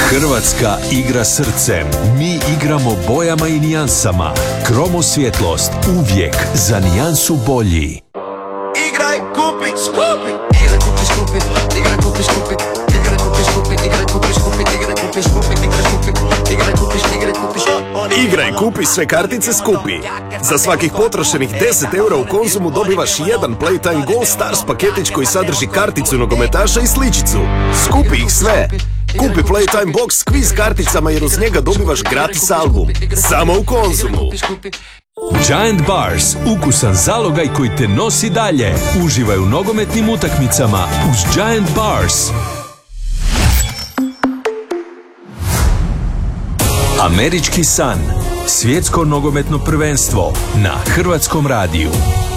Hrvatska igra srcem. Mi igramo bojama i nijansama. Kromo svjetlost uvijek za nijansu bolji. Igraj, kupi, skupi. Igraj, kupi, skupi. Igraj, kupi, skupi. Igraj, kupi, skupi. Igraj, kupi, skupi. Igraj, kupi, skupi. Igraj, kupi, igraj, kupi, igraj, kupi. Igraj, kupi, sve kartice skupi. Za svakih potrošenih 10 eura u Konzumu dobivaš jedan Playtime Gold Stars paketić koji sadrži karticu nogometaša i sličicu. Skupi ih sve. Kupi Playtime Box s kviz karticama jer uz njega dobivaš gratis album. Samo u Konzumu. Giant Bars, ukusan zalogaj koji te nosi dalje. Uživaj u nogometnim utakmicama uz Giant Bars. Američki san. Svjetsko nogometno prvenstvo na Hrvatskom radiju.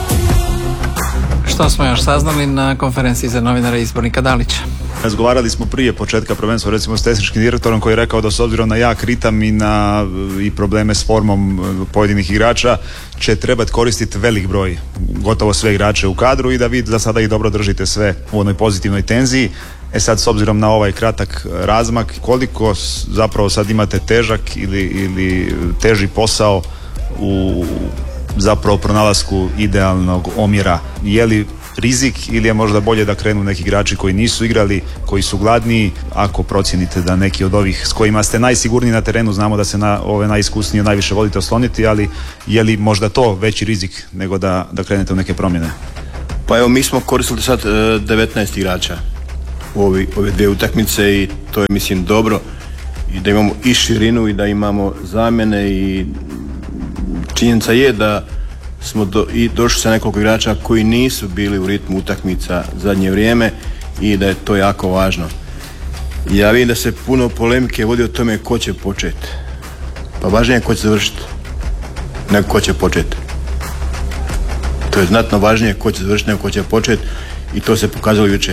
Što smo još saznali na konferenciji za novinare izbornika Dalića? Razgovarali smo prije početka prvenstva recimo s tehničkim direktorom koji je rekao da s obzirom na jak ritam i probleme s formom pojedinih igrača će trebati koristiti velik broj, gotovo sve igrače u kadru i da vi za sada ih dobro držite sve u onoj pozitivnoj tenziji. Sad s obzirom na ovaj kratak razmak, koliko zapravo sad imate težak ili teži posao u zapravo pronalasku idealnog omjera? Je li rizik ili je možda bolje da krenu neki igrači koji nisu igrali, koji su gladniji, ako procijenite da neki od ovih s kojima ste najsigurniji na terenu, znamo da se na ove najiskusnije najviše volite osloniti, ali je li možda to veći rizik nego da krenete u neke promjene? Pa evo, mi smo koristili sad 19 igrača u ove dvije utakmice i to je mislim dobro i da imamo i širinu i da imamo zamjene i činjenica je da smo došli sa nekoliko igrača koji nisu bili u ritmu utakmica zadnje vrijeme i da je to jako važno. Ja vidim da se puno polemike vodi o tome ko će početi. Pa važnije je ko će završiti nego ko će početi. To je znatno važnije ko će završiti nego ko će početi i to se pokazalo jučer.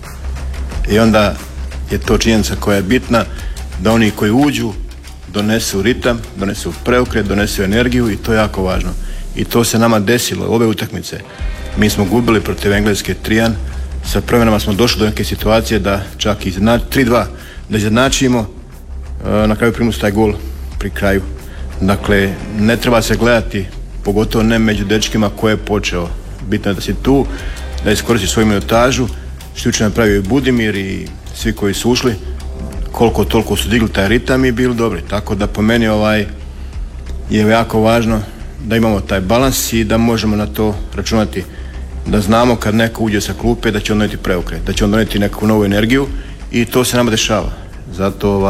I onda je to činjenica koja je bitna, da oni koji uđu donesu ritam, donesu preokret, donesu energiju i to je jako važno. I to se nama desilo, ove utakmice. Mi smo gubili protiv Engleske 3-1, sa promjenama smo došli do neke situacije da čak i 3-2, da izjednačimo, na kraju primus taj gol pri kraju. Dakle, ne treba se gledati, pogotovo ne među dečkima ko je počeo. Bitno je da si tu, da iskoristiš svoju minutažu, što je napravio i Budimir i svi koji su ušli, koliko toliko su digli taj ritam i bili dobri. Tako da po meni je jako važno da imamo taj balans i da možemo na to računati, da znamo kad neko uđe sa klupe da će on donijeti preokret, da će on donijeti neku novu energiju i to se nama dešava. Zato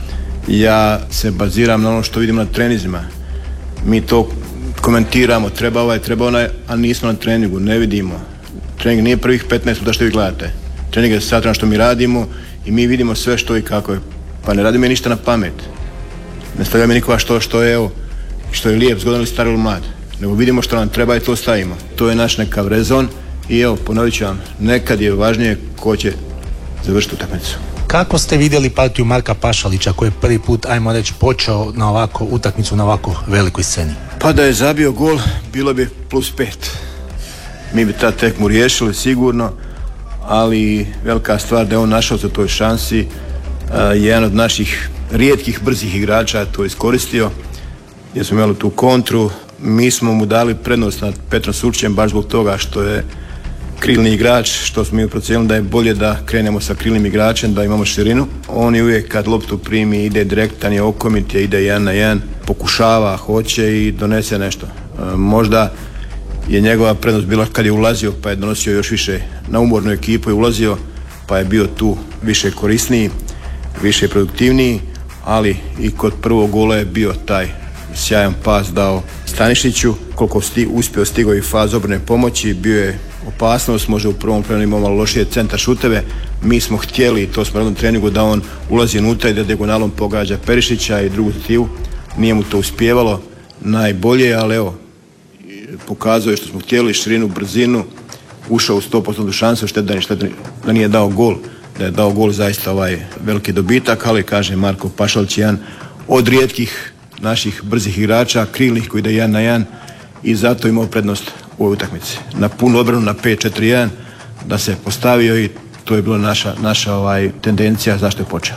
ja se baziram na ono što vidimo na treninzima. Mi to komentiramo, treba treba onaj, a nismo na treningu, ne vidimo. Trening nije prvih 15 minuta što vi gledate. Trening je sat što mi radimo i mi vidimo sve što i kako je. Pa ne radimo ništa na pamet. Ne stavljamo nikoga što je što je lijep, zgodan ili star ili mlad. Nego vidimo što nam treba i to stavimo. To je naš nekav rezon i ponovit ću vam, nekad je važnije ko će završiti utakmicu. Kako ste vidjeli partiju Marka Pašalića koji je prvi put, ajmo reći, počeo na ovako utakmicu na ovako velikoj sceni? Pa da je zabio gol, bilo bi +5. Mi bi ta tekmu riješili sigurno, ali velika stvar da je on našao za toj šansi. Jedan od naših rijetkih brzih igrača to iskoristio, jer smo imali tu kontru. Mi smo mu dali prednost nad Petrom Surčićem baš zbog toga što je krilni igrač, što smo mi procijenili da je bolje da krenemo sa krilnim igračem, da imamo širinu. On je uvijek kad loptu primi ide direktan, je okomit, ide 1 na 1, pokušava, hoće i donese nešto. Možda je njegova prednost bila kad je ulazio, pa je donosio još više na umornu ekipu, je ulazio, pa je bio tu više korisniji, više produktivniji, ali i kod prvog gola je bio taj sjajan pas dao Stanišiću, koliko uspio stigao i faz obrane pomoći, bio je opasnost, može u prvom planu imao malo lošije centar šuteve. Mi smo htjeli, to smo radili na treningu, da on ulazi unutra i da dijagonalom pogađa Perišića i drugu stativu. Nije mu to uspjevalo najbolje, ali pokazuje što smo htjeli, širinu, brzinu, ušao u 100% šansu, šteta da nije dao gol, da je dao gol zaista veliki dobitak, ali kaže Marko Pašalić jedan od rijetkih naših brzih igrača, krilnih koji ide 1 na 1 i zato imao prednost u ovoj utakmici. Na punu obranu, na 5-4-1 da se postavio i to je bila naša tendencija zašto je počeo.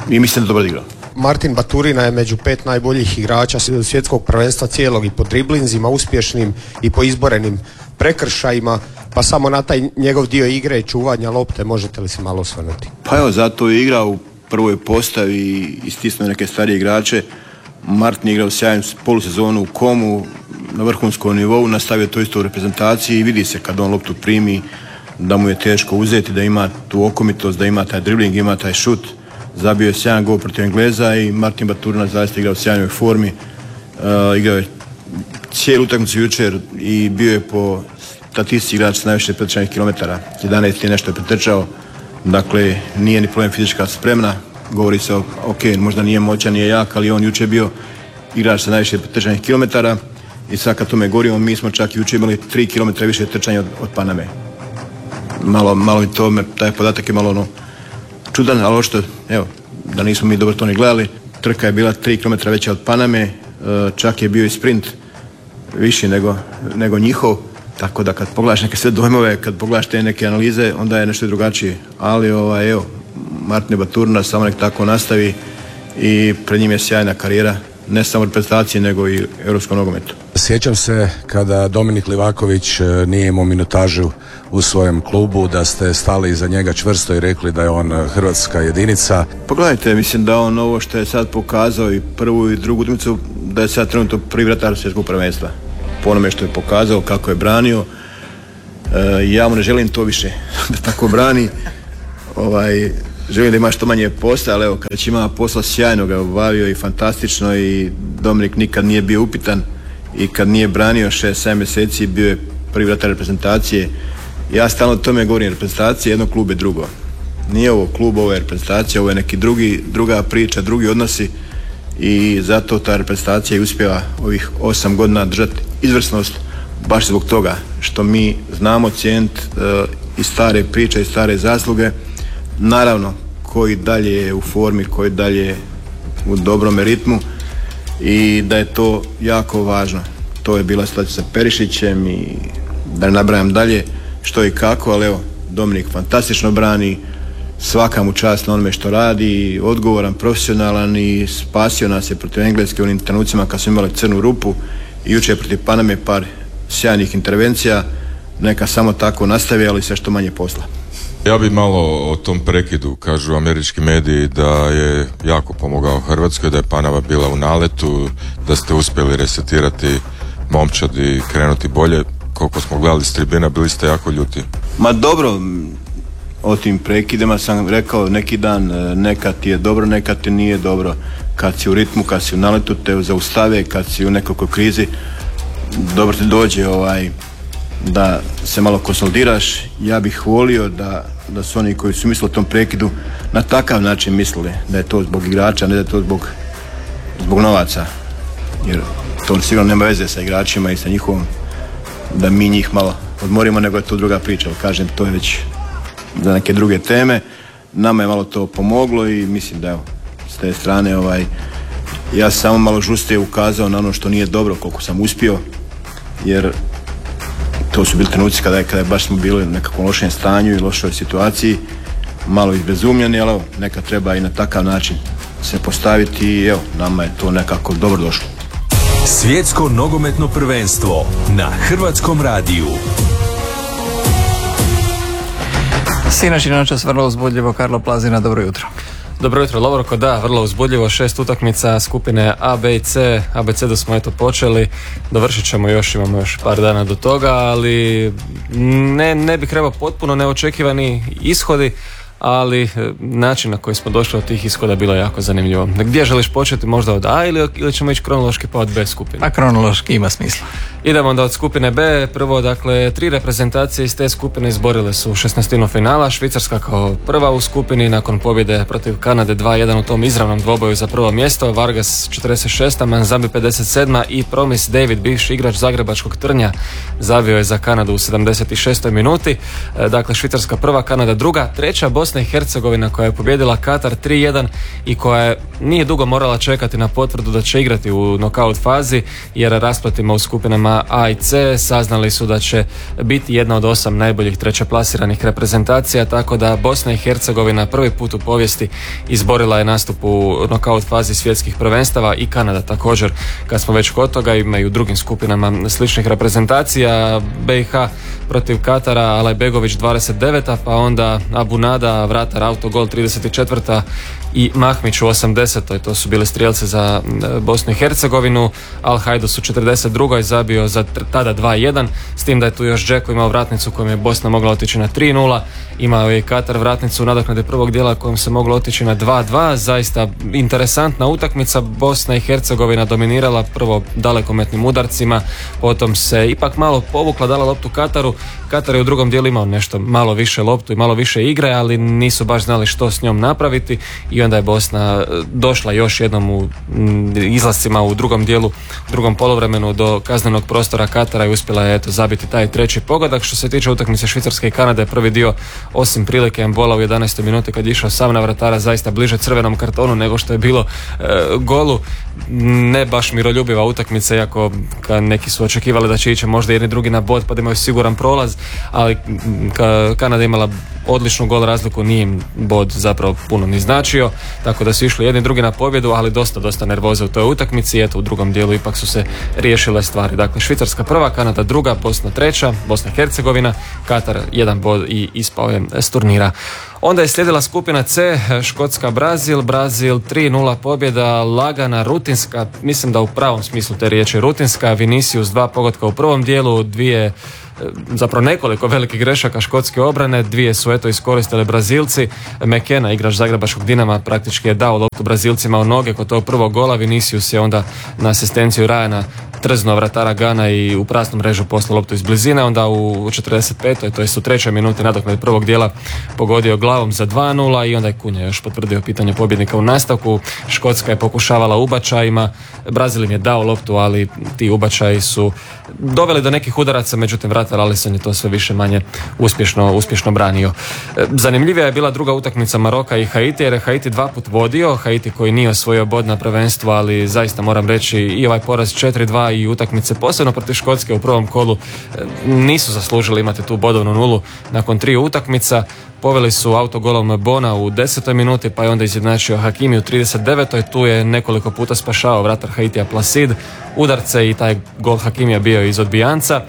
i mislim da dobro igrao. Martin Baturina je među 5 najboljih igrača svjetskog prvenstva cijelog i po driblinzima uspješnim i po izborenim prekršajima, pa samo na taj njegov dio igre i čuvanja lopte možete li se malo osvrnuti? Pa evo, zato je igrao u prvoj postavi i istisnuo neke starije igrače. Martin je igrao sjajnu polusezonu u Komu, na vrhunskom nivou, nastavio to isto u reprezentaciji i vidi se kad on loptu primi da mu je teško uzeti, da ima tu okomitost, da ima taj dribling, ima taj šut. Zabio je sjajan gol protiv Engleza i Martin Baturina zaista igrao u sjajnoj formi. Igrao je cijelu utakmicu jučer i bio je po statistici igrač s najviše pretrčanih kilometara. 11 je nešto je pretrčao, dakle nije ni problem fizička spremna. Govori se ok, možda nije moćan, nije jak, ali on jučer bio igrač sa najviše pretrčanih kilometara i sad kad tome govorimo, mi smo čak jučer imali 3 km više trčanja od Paname. Malo i to, taj podatak je malo čudan, ali ošto, evo, da nismo mi dobro to ni gledali, trka je bila 3 km veća od Paname, čak je bio i sprint viši nego njihov, tako da kad pogledaš neke sve dojmove, kad pogledaš te neke analize, onda je nešto drugačije, ali evo, Martin Baturina samo nek tako nastavi i pred njim je sjajna karijera, ne samo reprezentacije nego i europskom nogometu. Sjećam se kada Dominik Livaković nije imao minutažu u svojem klubu, da ste stali iza njega čvrsto i rekli da je on hrvatska jedinica. Pogledajte, mislim da on ovo što je sad pokazao i prvu i drugu utakmicu, da je sad trenutno prvi vratar svjetskog prvenstva. Po onome što je pokazao, kako je branio, ja mu ne želim to više da tako brani. Želim da ima što manje posla, ali evo, kada će ima posla, sjajno ga obavio i fantastično i Dominik nikad nije bio upitan i kad nije branio 6-7 mjeseci bio je prvi vratar reprezentacije. Ja stalno o tome govorim, reprezentacija jedno, klub je drugo. Nije ovo klub, ovo je reprezentacija, ovo je neki druga priča, drugi odnosi i zato ta reprezentacija je uspjela ovih 8 godina držati izvrsnost baš zbog toga što mi znamo cijeniti i stare priče i stare zasluge. Naravno, koji dalje je u formi, koji dalje je u dobrome ritmu i da je to jako važno. To je bila situacija sa Perišićem i da ne nabrajam dalje što i kako, ali evo, Dominik fantastično brani, svaka mu čast na onome što radi, odgovoran, profesionalan i spasio nas je protiv Engleske u onim trenucima kad smo imali crnu rupu i jučer protiv Paname par sjajnih intervencija, neka samo tako nastavi, ali sve što manje posla. Ja bi malo o tom prekidu, kažu američki mediji da je jako pomogao Hrvatskoj, da je Panama bila u naletu, da ste uspjeli resetirati momčad i krenuti bolje. Koliko smo gledali s tribina, bili ste jako ljuti. Ma dobro, o tim prekidima sam rekao neki dan, nekad ti je dobro, nekad ti nije dobro. Kad si u ritmu, kad si u naletu, te zaustave, kad si u nekakvoj krizi, dobro ti dođe da se malo konsolidiraš. Ja bih volio da su oni koji su mislili o tom prekidu na takav način mislili da je to zbog igrača, ne da je to zbog novaca, jer to sigurno nema veze sa igračima i sa njihovom, da mi njih malo odmorimo, nego je to druga priča, ali kažem, to je već za neke druge teme. Nama je malo to pomoglo i mislim da evo, s te strane ja sam samo malo žustije ukazao na ono što nije dobro, koliko sam uspio, jer to su bili trenuci kada baš smo bili u nekakvom lošem stanju i lošoj situaciji, malo izbezumljeni, ali evo, neka treba i na takav način se postaviti i evo, nama je to nekako dobro došlo. Svjetsko nogometno prvenstvo na Hrvatskom radiju. Sinoć i noćas vrlo uzbudljivo. Karlo Plazina, dobro jutro. Dobro jutro, Lovorko, da, vrlo uzbudljivo, 6 utakmica skupine A, B i C. ABCD smo eto počeli, dovršit ćemo još, imamo još par dana do toga, ali ne bih rekao potpuno neočekivani ishodi, ali način na koji smo došli od tih ishoda bilo je jako zanimljivo. Gdje želiš početi, možda od A ili ćemo ići kronološki pa od B skupine? A kronološki ima smisla. Idemo onda od skupine B. Prvo, dakle, 3 reprezentacije iz te skupine izborile su 16. finala. Švicarska kao prva u skupini nakon pobjede protiv Kanade 2-1 u tom izravnom dvoboju za prvo mjesto. Vargas 46, Manzambi 57 i Promis David, bivši igrač zagrebačkog Trnja, zabio je za Kanadu u 76. minuti. Dakle, Švicarska prva, Kanada druga. Treća, Bosna Bosna i Hercegovina koja je pobijedila Katar 3-1 i koja nije dugo morala čekati na potvrdu da će igrati u nokaut fazi, jer rasplatima u skupinama A i C saznali su da će biti jedna od 8 najboljih trećeplasiranih reprezentacija, tako da Bosna i Hercegovina prvi put u povijesti izborila je nastup u nokaut fazi svjetskih prvenstava i Kanada također, kad smo već kod toga, ima i u drugim skupinama sličnih reprezentacija. BiH protiv Katara, Alajbegović 29. pa onda Abunada, vratar, autogol 34. i Mahmić u 80. To su bili strijelci za Bosnu i Hercegovinu. Al Hajdus u 42. zabio za tada 2-1, s tim da je tu još Džeko imao vratnicu kojom je Bosna mogla otići na 3-0. Imao je i Katar vratnicu u nadoknade prvog dijela kojom se moglo otići na 2-2. Zaista interesantna utakmica. Bosna i Hercegovina dominirala prvo dalekometnim udarcima, potom se ipak malo povukla, dala loptu Kataru. Katar je u drugom dijelu imao nešto malo više loptu i malo više igre, ali nisu baš znali što s njom napraviti i onda je Bosna došla još jednom u izlascima u drugom dijelu, drugom poluvremenu do kaznenog prostora Katara i uspjela je zabiti taj treći pogodak. Što se tiče utakmice Švicarske i Kanade, prvi dio osim prilike Embola u 11. minuti kad je išao sam na vratara zaista bliže crvenom kartonu nego što je bilo golu, ne baš miroljubiva utakmica, iako neki su očekivali da će ići možda jedni drugi na bod pa da imaju siguran prolaz, ali Kanada imala odličnu gol razliku, nije im bod zapravo puno ni značio, tako da su išli jedni drugi na pobjedu, ali dosta nervoze u toj utakmici i eto u drugom dijelu ipak su se riješile stvari. Dakle, Švicarska prva, Kanada druga, Bosna treća, Bosna i Hercegovina, Katar jedan bod i ispao je s turnira. Onda je slijedila skupina C, Škotska, Brazil 3-0 pobjeda, lagana, rutinska, mislim da u pravom smislu te riječi rutinska, Vinicius 2 pogotka u prvom dijelu, zapravo nekoliko velikih grešaka škotske obrane, 2 su eto iskoristili Brazilci. McKenna, igrač Zagrebačkog Dinama, praktički je dao loptu Brazilcima u noge kod tog prvog gola. Vinicius je onda na asistenciju Ryana trznuo vratara Gana i u prasnu mrežu poslao loptu iz blizine, onda u 45. to jest u 3. minuti nadoknade prvog dijela pogodio glavom za 2-0 i onda je Kunja još potvrdio pitanje pobjednika u nastavku. Škotska je pokušavala ubačajima, Brazil im je dao loptu, ali ti ubačaji su doveli do nekih udaraca, međutim vratar Alisson je to sve više manje uspješno branio. Zanimljivija je bila druga utakmica Maroka i Haiti, jer je Haiti 2 put vodio, Haiti koji nije osvojio bod na prvenstvu, ali zaista moram reći i ovaj poraz 4-2 i utakmice posebno protiv Škotske u prvom kolu nisu zaslužili imati tu bodovnu nulu nakon 3 utakmica. Poveli su autogolom Bona u 10. minuti, pa je onda izjednačio Hakimi u 39. Tu je nekoliko puta spašao vratar Haitija Placid udarce i taj gol Hakimija bio iz odbijanca.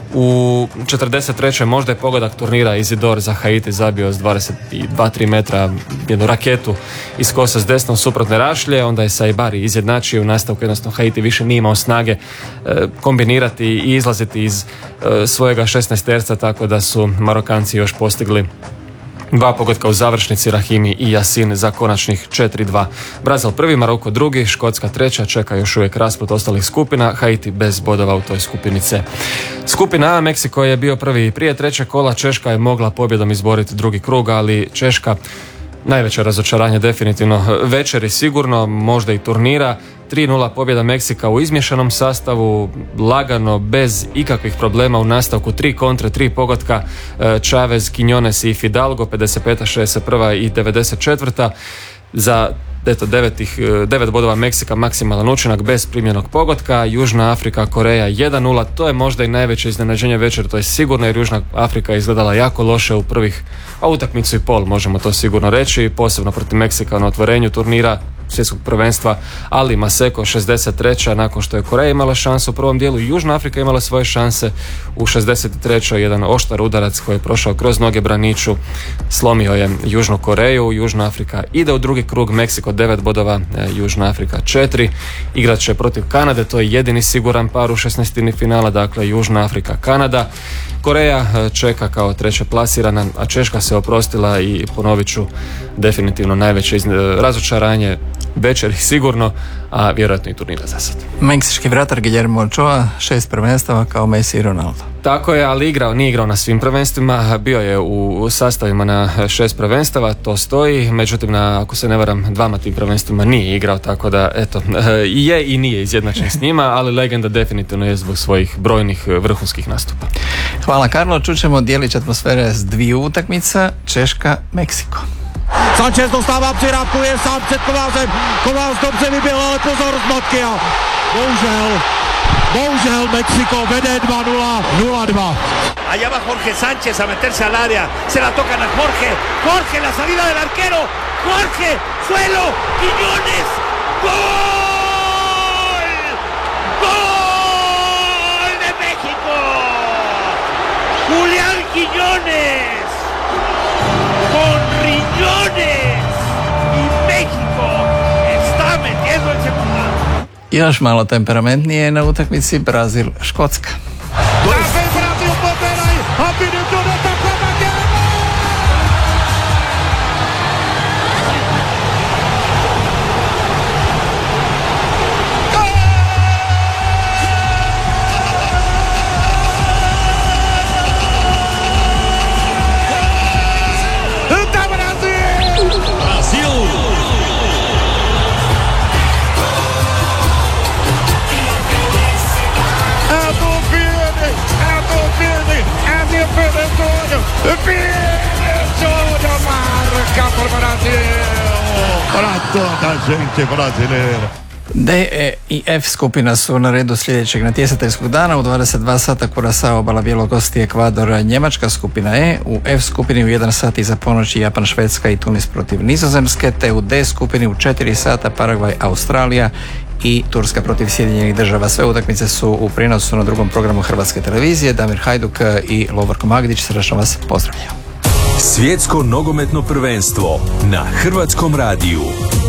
U 43. možda je pogodak turnira, Izidor za Haiti zabio s 22-3 metra jednu raketu iz kosa s desnom suprotne rašlje, onda je Saibari izjednačio u nastavku, jednostavno Haiti više nije imao snage kombinirati i izlaziti iz svojega 16-terca, tako da su Marokanci još postigli 2 pogotka u završnici, Rahimi i Yasin za konačnih 4-2. Brazil prvi, Maroko drugi, Škotska treća, čeka još uvijek rasplet ostalih skupina, Haiti bez bodova u toj skupini C. Skupina A, Meksiko je bio prvi prije trećeg kola, Češka je mogla pobjedom izboriti drugi krug, ali Češka najveće razočaranje definitivno večeri sigurno, možda i turnira. 3-0 pobjeda Meksika u izmiješanom sastavu, lagano, bez ikakvih problema u nastavku, 3 kontre, 3 pogotka, Chavez, Quiñones i Fidalgo, 55. 61. i 94. Za 9 bodova Meksika, maksimalan učinak bez primljenog pogotka. Južna Afrika, Koreja 1-0, to je možda i najveće iznenađenje večer, to je sigurno, jer Južna Afrika je izgledala jako loše u prvih utakmicu i pol, možemo to sigurno reći, posebno protiv Meksika na otvorenju turnira svjetskog prvenstva. Ali Maseko 63. nakon što je Koreja imala šansu u prvom dijelu, Južna Afrika imala svoje šanse u 63. jedan oštar udarac koji je prošao kroz noge braniču, slomio je Južnu Koreju. Južna Afrika ide u drugi krug, Meksiko 9 bodova, Južna Afrika 4. Igrat će protiv Kanade, to je jedini siguran par u 16. finala, dakle Južna Afrika, Kanada. Koreja čeka kao treće plasirana, a Češka se oprostila i ponovit ću definitivno najveće razočaranje večeri sigurno, a vjerojatno i turnira za sad. Meksički vratar Guillermo Ochoa, 6 prvenstava kao Messi i Ronaldo. Tako je, ali nije igrao na svim prvenstvima, bio je u sastavima na 6 prvenstava, to stoji, međutim ako se ne varam 2 tim prvenstvima nije igrao, tako da eto, je i nije izjednačen s njima, ali legenda definitivno je zbog svojih brojnih vrhunskih nastupa. Hvala Karlo, čućemo dijelić atmosfere s 2 utakmica, Češka-Meksiko. Sanchez dostává přihrávku, je sám před Kovářem. Kovář dobře vyběl, ale pozor z Matkia. Bohužel Mexiko vede 2-0, 0-2. Allá va Jorge Sánchez a meterse al área. Se la tocan a Jorge. Jorge, la salida del arquero. Jorge, suelo. Quiñones. ¡Gol! ¡Gol de México! Julián Quiñones. Con riñones. Y México está metiendo el segundo. Još malo temperamentnije na utakmici Brazil-Škotska. D, E i F skupina su na redu sljedećeg natjecateljskog dana. U 22 sata Curaçao, obala Bjelokosti, Ekvador, Njemačka. Skupina E. U F skupini u 1 sat iza ponoći Japan, Švedska i Tunis protiv Nizozemske, te u D skupini u 4 sata Paragvaj, Australija i Turska protiv Sjedinjenih Država. Sve utakmice su u prijenosu na drugom programu Hrvatske televizije. Damir Hajduk i Lovorko Magdić srdačno vas pozdravljaju. Svjetsko nogometno prvenstvo na Hrvatskom radiju.